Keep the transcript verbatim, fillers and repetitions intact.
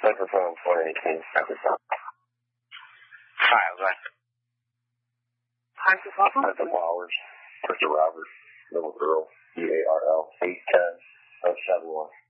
Microphone four eighteen, Microphone. Hi, how's that? Hi, Papa. Mister Flowers, Mister Roberts, Little Girl, E A R L, eight ten oh seven one.